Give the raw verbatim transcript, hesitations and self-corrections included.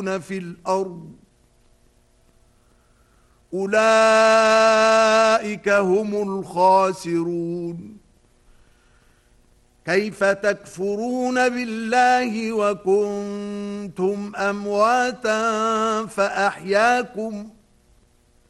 في الأرض أولئك هم الخاسرون. كيف تكفرون بالله وكنتم أمواتا فأحياكم